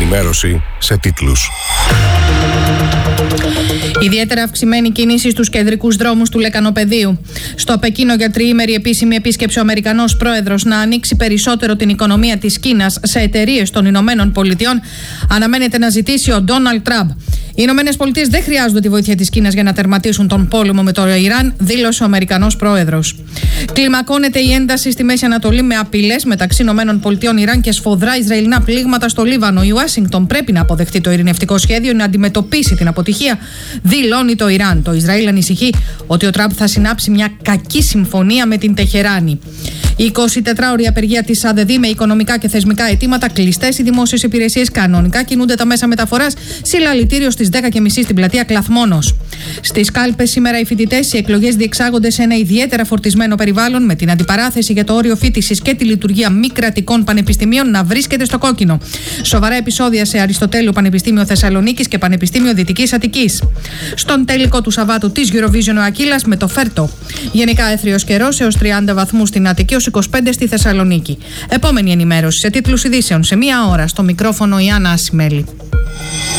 ενημέρωση σε τίτλους. Ιδιαίτερα αυξημένη κίνηση στους κεντρικούς δρόμους του Λεκανοπεδίου. Στο Πεκίνο για τριήμερη επίσημη επίσκεψη ο Αμερικανός πρόεδρος να ανοίξει περισσότερο την οικονομία της Κίνας σε εταιρείες των Ηνωμένων Πολιτειών αναμένεται να ζητήσει ο Ντόναλντ Τραμπ. Οι Ηνωμένες Πολιτείες δεν χρειάζονται τη βοήθεια της Κίνας για να τερματίσουν τον πόλεμο με το Ιράν, δήλωσε ο Αμερικανός πρόεδρος. Κλιμακώνεται η ένταση στη Μέση Ανατολή με απειλές μεταξύ Ηνωμένων Πολιτειών, Ιράν και σφοδρά Ισραηλινά πλήγματα στο Λίβανο. Η Ουάσιγκτον πρέπει να αποδεχτεί το ειρηνευτικό σχέδιο, να αντιμετωπίσει την αποτυχία, δηλώνει το Ιράν. Το Ισραήλ ανησυχεί ότι ο Τραμπ θα συνάψει μια κακή συμφωνία με την Τεχεράνη. Η 24ωρη απεργία της ΑΔΔ με οικονομικά και θεσμικά αιτήματα, κλειστές οι δημόσιες υπηρεσίες, κανονικά κινούνται τα μέσα μεταφοράς, συλλαλητήριο στις 10:30 στην πλατεία Κλαθμόνος. Στις κάλπες σήμερα οι φοιτητές, οι εκλογές διεξάγονται σε ένα ιδιαίτερα φορτισμένο περιβάλλον, με την αντιπαράθεση για το όριο φοιτησης και τη λειτουργία μη κρατικών πανεπιστημίων να βρίσκεται στο κόκκινο. Σοβαρά επεισόδια σε Αριστοτέλειο Πανεπιστήμιο Θεσσαλονίκης και Πανεπιστήμιο Δυτικής Αττικής. Στον τελικό του Σαββάτου της Eurovision ο Ακύλας με το Φέρτο. Γενικά έθριος καιρός έως 30 βαθμούς στην Αττική, ως 25 στη Θεσσαλονίκη. Επόμενη ενημέρωση σε τίτλους ειδήσεων σε 1 ώρα. Στο μικρόφωνο η Άννα Ασημέλη.